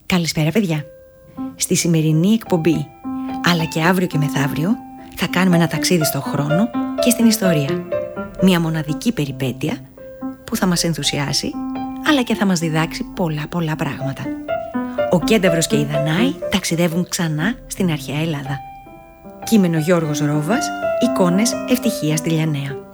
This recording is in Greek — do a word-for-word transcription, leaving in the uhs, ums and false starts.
Καλησπέρα παιδιά. Στη σημερινή εκπομπή, αλλά και αύριο και μεθαύριο, θα κάνουμε ένα ταξίδι στον χρόνο και στην ιστορία. Μια μοναδική περιπέτεια που θα μας ενθουσιάσει, αλλά και θα μας διδάξει πολλά πολλά πράγματα. Ο Κένταβρος και η Δανάη ταξιδεύουν ξανά στην αρχαία Ελλάδα. Κείμενο Γιώργος Ρόβας, εικόνες Ευτυχίας Τηλιανέα.